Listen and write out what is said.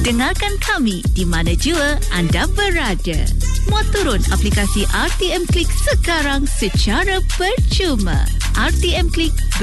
Dengarkan kami di mana jua anda berada. Muat turun aplikasi RTM Klik sekarang secara percuma. RTM Klik